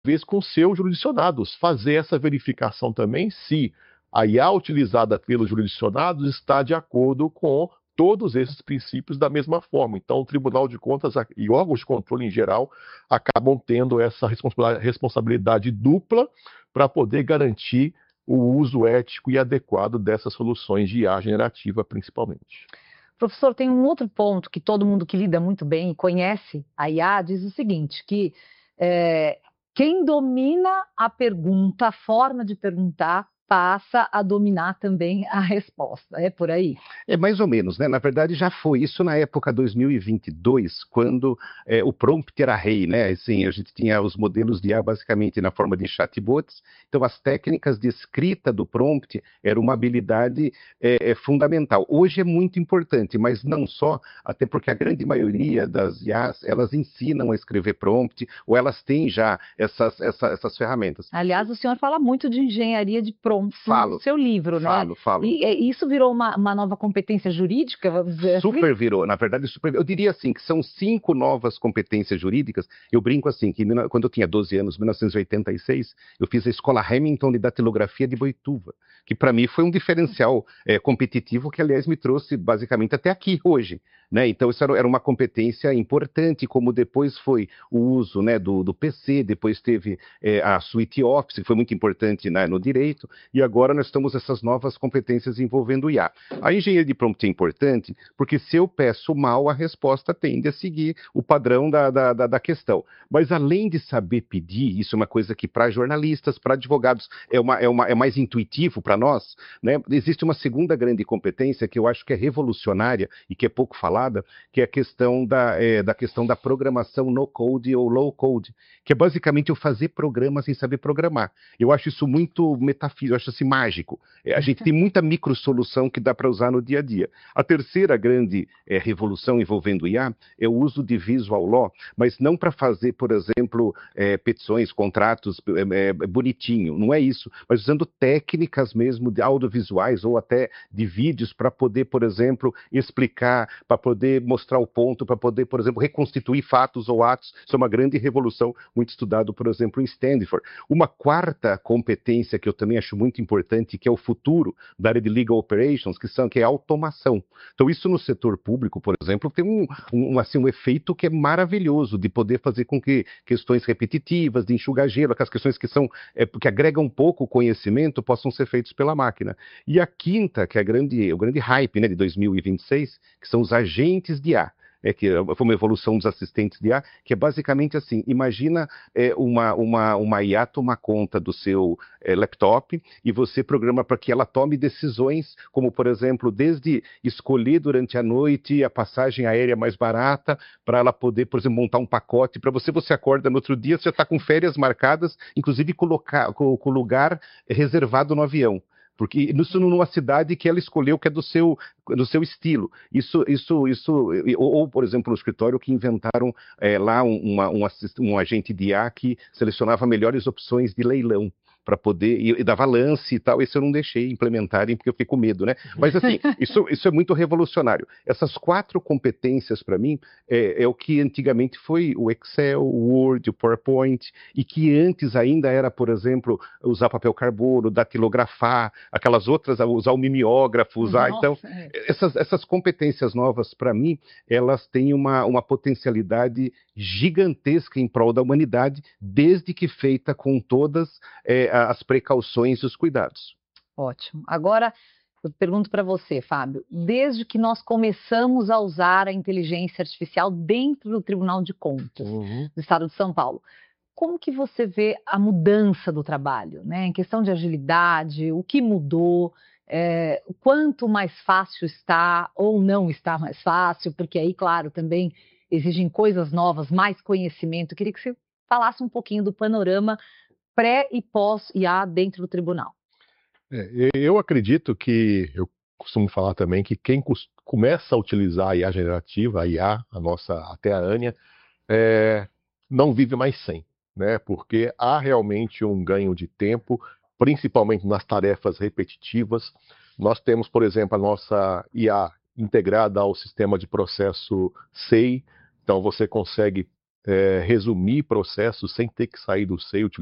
vez com seus jurisdicionados, fazer essa verificação também se a IA utilizada pelos jurisdicionados está de acordo com todos esses princípios da mesma forma. Então, o Tribunal de Contas e órgãos de controle em geral acabam tendo essa responsabilidade dupla para poder garantir o uso ético e adequado dessas soluções de IA generativa, principalmente. Professor, tem um outro ponto que todo mundo que lida muito bem e conhece a IA diz o seguinte, que quem domina a pergunta, a forma de perguntar, passa a dominar também a resposta. É por aí? É mais ou menos, né? Na verdade, já foi isso na época 2022, quando o prompt era rei, né? Assim, a gente tinha os modelos de IA basicamente na forma de chatbots, então as técnicas de escrita do prompt era uma habilidade fundamental. Hoje é muito importante, mas não só, até porque a grande maioria das IAs, elas ensinam a escrever prompt, ou elas têm já essas ferramentas. Aliás, o senhor fala muito de engenharia de prompt no seu livro, né? Falo. E isso virou uma nova competência jurídica, vamos dizer assim? Super virou, na verdade, eu diria assim, que são 5 novas competências jurídicas. Eu brinco assim, que quando eu tinha 12 anos, 1986, eu fiz a Escola Hamilton de Datilografia de Boituva, que para mim foi um diferencial competitivo que, aliás, me trouxe basicamente até aqui hoje, né? Então, isso era uma competência importante, como depois foi o uso, né, do PC, depois teve a suite Office, que foi muito importante, né, no direito, e agora nós estamos essas novas competências envolvendo o IA. A engenharia de prompt é importante, porque se eu peço mal, a resposta tende a seguir o padrão da questão. Mas além de saber pedir, isso é uma coisa que para jornalistas, para advogados, é mais intuitivo para nós, né? Existe uma segunda grande competência que eu acho que é revolucionária e que é pouco falada, que é a questão da programação no code ou low code, que é basicamente eu fazer programas sem saber programar. Eu acho isso muito metafísico, eu acho assim mágico. A gente tem muita microsolução que dá para usar no dia a dia. A terceira grande revolução envolvendo IA é o uso de visual law, mas não para fazer, por exemplo, petições, contratos bonitinho, não é isso, mas usando técnicas mesmo de audiovisuais ou até de vídeos para poder, por exemplo, explicar, para poder mostrar o ponto, para poder, por exemplo, reconstituir fatos ou atos. Isso é uma grande revolução, muito estudado, por exemplo, em Stanford. Uma quarta competência que eu também acho muito importante, que é o futuro da área de legal operations, que é a automação. Então, isso no setor público, por exemplo, tem um efeito que é maravilhoso de poder fazer com que questões repetitivas, de enxugar gelo, aquelas questões que agregam pouco conhecimento, possam ser feitas pela máquina. E a quinta, que é o grande hype, né, de 2026, que são os agentes de IA. Que foi uma evolução dos assistentes de IA, que é basicamente assim, imagina uma IA tomar conta do seu laptop e você programa para que ela tome decisões, como, por exemplo, desde escolher durante a noite a passagem aérea mais barata, para ela poder, por exemplo, montar um pacote, para você acorda no outro dia, você já está com férias marcadas, inclusive com o lugar reservado no avião. Porque isso numa cidade que ela escolheu, que é do seu estilo. Ou, por exemplo, no escritório que inventaram lá um agente de IA que selecionava melhores opções de leilão para poder, e dava lance e tal. Esse eu não deixei implementarem porque eu fiquei com medo, né? Mas assim, isso é muito revolucionário. Essas 4 competências, para mim, é o que antigamente foi o Excel, o Word, o PowerPoint, e que antes ainda era, por exemplo, usar papel carbono, datilografar, aquelas outras, usar o mimeógrafo, usar. Então, essas competências novas, para mim, elas têm uma potencialidade gigantesca em prol da humanidade, desde que feita com todas as precauções e os cuidados. Ótimo. Agora, eu pergunto para você, Fábio, desde que nós começamos a usar a inteligência artificial dentro do Tribunal de Contas do Estado de São Paulo, como que você vê a mudança do trabalho, né? Em questão de agilidade, o que mudou, o quanto mais fácil está ou não está mais fácil, porque aí, claro, também exigem coisas novas, mais conhecimento. Eu queria que você falasse um pouquinho do panorama pré e pós-IA dentro do tribunal. Eu acredito que, eu costumo falar também, que quem começa a utilizar a IA generativa, a IA, até a Ania, não vive mais sem, né? Porque há realmente um ganho de tempo, principalmente nas tarefas repetitivas. Nós temos, por exemplo, a nossa IA integrada ao sistema de processo SEI, então você consegue resumir processos sem ter que sair do seio,